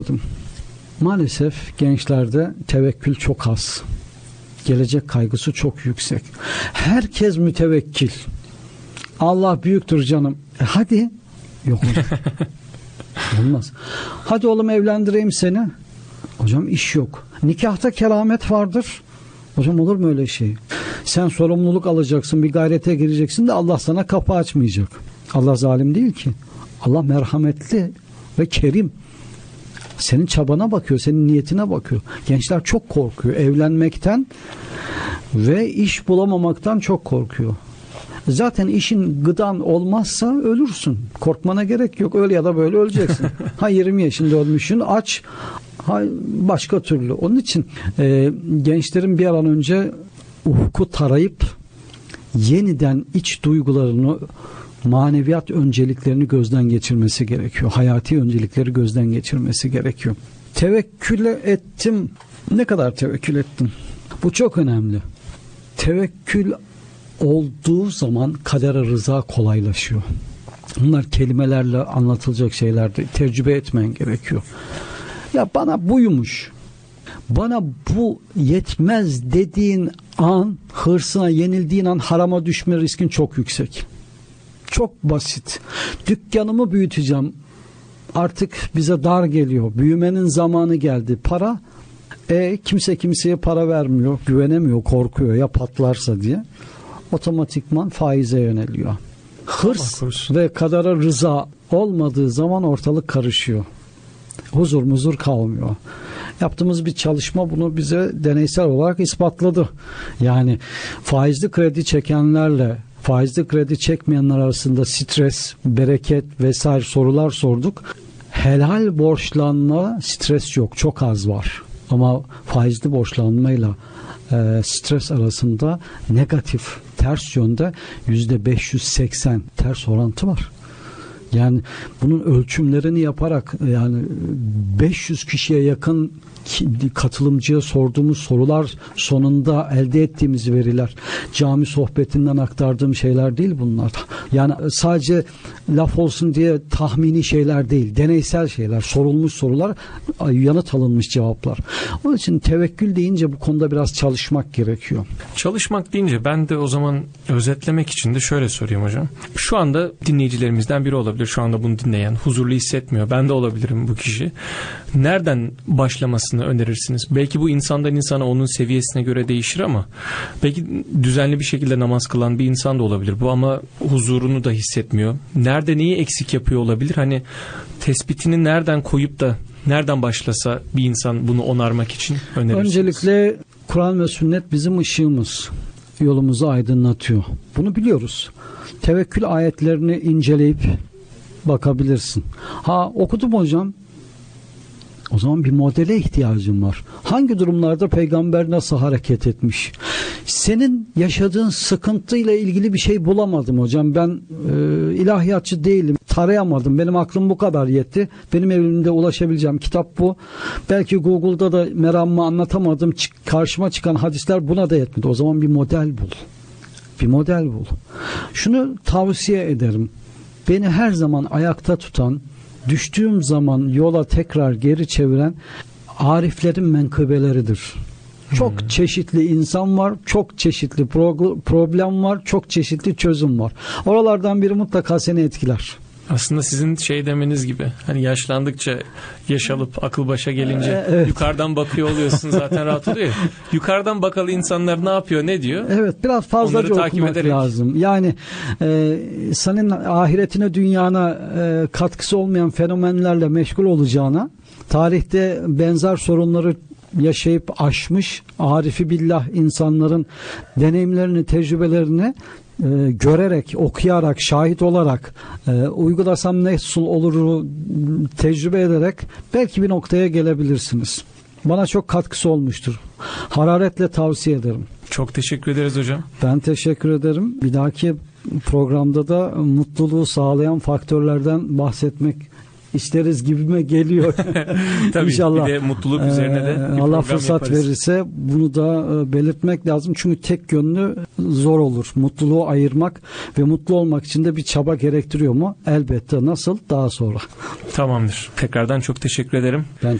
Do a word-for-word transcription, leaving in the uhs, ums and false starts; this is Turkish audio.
Maalesef gençlerde tevekkül çok az. Gelecek kaygısı çok yüksek. Herkes mütevekkil. Allah büyüktür canım. E hadi. Yok hocam. Olmaz. Hadi oğlum evlendireyim seni. Hocam iş yok. Nikahta keramet vardır. Hocam olur mu öyle şey? Sen sorumluluk alacaksın, bir gayrete gireceksin de Allah sana kapı açmayacak. Allah zalim değil ki. Allah merhametli ve kerim. Senin çabana bakıyor, senin niyetine bakıyor. Gençler çok korkuyor evlenmekten ve iş bulamamaktan çok korkuyor. Zaten işin gıdan olmazsa ölürsün. Korkmana gerek yok. Öyle ya da böyle öleceksin. Ha yirmi yaşında ölmüşsün, aç. Ha başka türlü. Onun için e, gençlerin bir an önce ufku tarayıp yeniden iç duygularını, maneviyat önceliklerini gözden geçirmesi gerekiyor. Hayati öncelikleri gözden geçirmesi gerekiyor. Tevekkül ettim. Ne kadar tevekkül ettim? Bu çok önemli. Tevekkül olduğu zaman kadere rıza kolaylaşıyor. Bunlar kelimelerle anlatılacak şeyler değil. Tecrübe etmen gerekiyor. Ya bana buymuş, bana bu yetmez dediğin an, hırsına yenildiğin an harama düşme riskin çok yüksek. Çok basit. Dükkanımı büyüteceğim. Artık bize dar geliyor. Büyümenin zamanı geldi. Para, e, kimse kimseye para vermiyor, güvenemiyor, korkuyor ya patlarsa diye. Otomatikman faize yöneliyor. Hırs ve kadara rıza olmadığı zaman ortalık karışıyor. Huzur muzur kalmıyor. Yaptığımız bir çalışma bunu bize deneysel olarak ispatladı. Yani faizli kredi çekenlerle faizli kredi çekmeyenler arasında stres, bereket vesaire sorular sorduk. Helal borçlanma stres yok. Çok az var. Ama faizli borçlanmayla e, stres arasında negatif, ters yönde yüzde beş yüz seksen ters orantı var. Yani bunun ölçümlerini yaparak yani beş yüz kişiye yakın katılımcıya sorduğumuz sorular sonunda elde ettiğimiz veriler, cami sohbetinden aktardığım şeyler değil bunlar. Yani sadece laf olsun diye tahmini şeyler değil, deneysel şeyler, sorulmuş sorular, yanıt alınmış cevaplar. Onun için tevekkül deyince bu konuda biraz çalışmak gerekiyor. Çalışmak deyince ben de o zaman özetlemek için de şöyle sorayım hocam. Şu anda dinleyicilerimizden biri olabilir, şu anda bunu dinleyen, huzurlu hissetmiyor. Ben de olabilirim bu kişi. Nereden başlamasını önerirsiniz? Belki bu insandan insana, onun seviyesine göre değişir ama belki düzenli bir şekilde namaz kılan bir insan da olabilir bu ama huzurunu da hissetmiyor. Nerede neyi eksik yapıyor olabilir? Hani tespitini nereden koyup da nereden başlasa bir insan bunu onarmak için önerirsiniz? Öncelikle Kur'an ve sünnet bizim ışığımız. Yolumuzu aydınlatıyor. Bunu biliyoruz. Tevekkül ayetlerini inceleyip bakabilirsin. Ha okudum hocam. O zaman bir modele ihtiyacın var. Hangi durumlarda peygamber nasıl hareket etmiş? Senin yaşadığın sıkıntıyla ilgili bir şey bulamadım hocam. Ben e, ilahiyatçı değilim. Tarayamadım. Benim aklım bu kadar yetti. Benim elimde ulaşabileceğim kitap bu. Belki Google'da da meramımı anlatamadım. Çık, karşıma çıkan hadisler buna da yetmedi. O zaman bir model bul. Bir model bul. Şunu tavsiye ederim. Beni her zaman ayakta tutan, düştüğüm zaman yola tekrar geri çeviren ariflerin menkıbeleridir. Çok hmm. çeşitli insan var, çok çeşitli problem var, çok çeşitli çözüm var. Oralardan biri mutlaka seni etkiler. Aslında sizin şey demeniz gibi, hani yaşlandıkça yaş alıp akıl başa gelince evet. yukarıdan bakıyor oluyorsun, zaten rahat oluyor. Yukarıdan bakalı insanlar ne yapıyor, ne diyor? Evet, biraz fazlaca okumak lazım. Yani e, senin ahiretine, dünyana e, katkısı olmayan fenomenlerle meşgul olacağına, tarihte benzer sorunları yaşayıp aşmış arifi billah insanların deneyimlerini, tecrübelerini e, görerek, okuyarak, şahit olarak e, uygulasam nasıl olur tecrübe ederek belki bir noktaya gelebilirsiniz. Bana çok katkısı olmuştur. Hararetle tavsiye ederim. Çok teşekkür ederiz hocam. Ben teşekkür ederim. Bir dahaki programda da mutluluğu sağlayan faktörlerden bahsetmek isteriz gibime geliyor. Tabii İnşallah. bir de mutluluk üzerine de bir Allah program fırsat yaparız. verirse bunu da belirtmek lazım. Çünkü tek yönlü zor olur. Mutluluğu ayırmak ve mutlu olmak için de bir çaba gerektiriyor mu? Elbette. Nasıl? Daha sonra. Tamamdır. Tekrardan çok teşekkür ederim. Ben